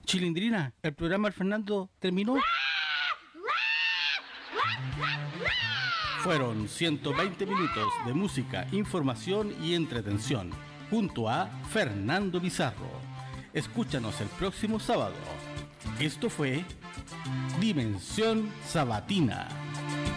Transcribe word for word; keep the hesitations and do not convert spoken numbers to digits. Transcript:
Chilindrina, ¿el programa del Fernando terminó? Fueron ciento veinte minutos de música, información y entretención, junto a Fernando Pizarro. Escúchanos el próximo sábado. Esto fue Dimensión Sabatina.